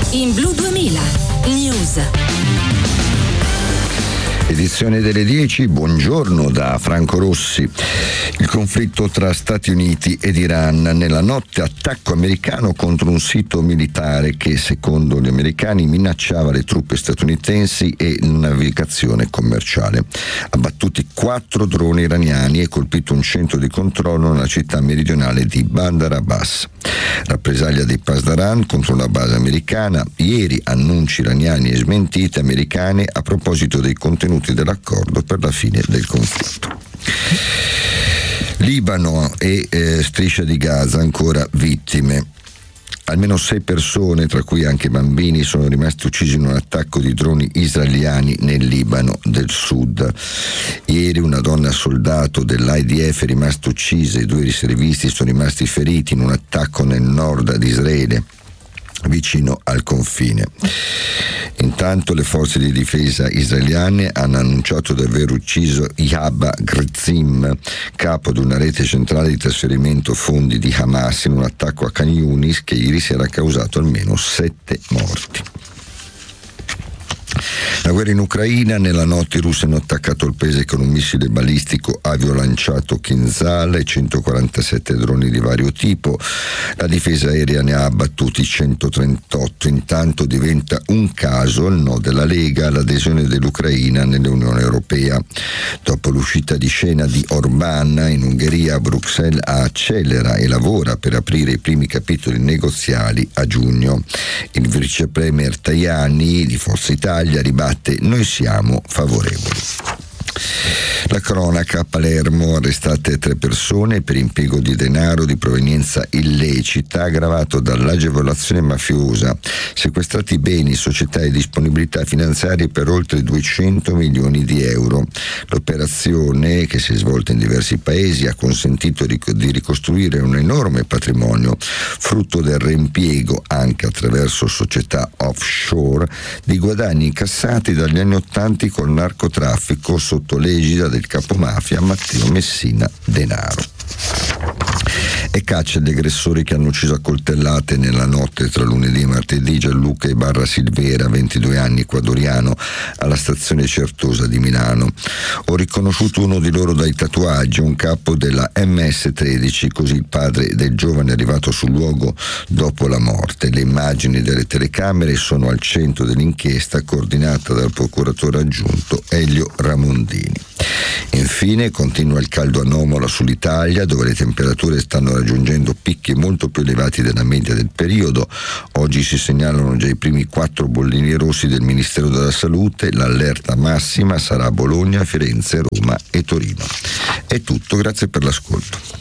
In Blu 2000 News. Edizione delle 10, buongiorno da Franco Rossi. Il conflitto tra Stati Uniti ed Iran. Nella notte attacco americano contro un sito militare che, secondo gli americani, minacciava le truppe statunitensi e la navigazione commerciale. Abbattuti 4 droni iraniani e colpito un centro di controllo nella città meridionale di Bandar Abbas. Rappresaglia dei Pasdaran contro una base americana. Ieri annunci iraniani e smentite americane a proposito dei contenuti dell'accordo per la fine del conflitto. Libano e striscia di Gaza ancora vittime. Almeno 6 persone, tra cui anche bambini, sono rimasti uccisi in un attacco di droni israeliani nel Libano del Sud. Ieri una donna soldato dell'IDF è rimasta uccisa e 2 riservisti sono rimasti feriti in un attacco nel nord di Israele, vicino al confine. Intanto le forze di difesa israeliane hanno annunciato di aver ucciso Ihab Grizim, capo di una rete centrale di trasferimento fondi di Hamas, in un attacco a Khan Yunis che ieri sera ha causato almeno 7 morti. La guerra in Ucraina. Nella notte i russi hanno attaccato il paese con un missile balistico aviolanciato Kinzhal e 147 droni di vario tipo. La difesa aerea ne ha abbattuti 138. Intanto diventa un caso il no della Lega all'adesione dell'Ucraina nell'Unione Europea. Dopo l'uscita di scena di Orbán in Ungheria, Bruxelles accelera e lavora per aprire i primi capitoli negoziali a giugno. Il vice premier Tajani di Forza Italia ribatte: noi siamo favorevoli. La cronaca. A Palermo arrestate 3 persone per impiego di denaro di provenienza illecita aggravato dall'agevolazione mafiosa, sequestrati beni, società e disponibilità finanziarie per oltre 200 milioni di euro. L'operazione, che si è svolta in diversi paesi, ha consentito di ricostruire un enorme patrimonio, frutto del reimpiego, anche attraverso società offshore, di guadagni incassati dagli anni '80 col narcotraffico sotto l'egida del capomafia Matteo Messina Denaro. E caccia agli aggressori che hanno ucciso a coltellate nella notte tra lunedì e martedì Gianluca Ibarra Silvera, 22 anni, ecuadoriano, alla stazione Certosa di Milano. Ho riconosciuto uno di loro dai tatuaggi, un capo della MS-13, così il padre del giovane è arrivato sul luogo dopo la morte. Le immagini delle telecamere sono al centro dell'inchiesta coordinata dal procuratore aggiunto Elio Ramondini. Infine continua il caldo anomalo sull'Italia, dove le temperature stanno raggiungendo picchi molto più elevati della media del periodo. Oggi si segnalano già i primi 4 bollini rossi del Ministero della Salute. L'allerta massima sarà a Bologna, Firenze, Roma e Torino. È tutto, grazie per l'ascolto.